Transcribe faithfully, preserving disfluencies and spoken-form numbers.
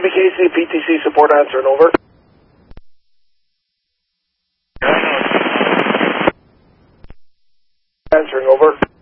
W K C P T C support answering over. Answering over.